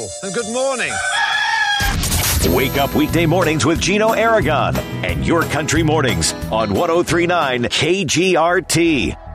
and good morning. Wake up weekday mornings with Gino Aragon and Your Country Mornings on 103.9 KGRT.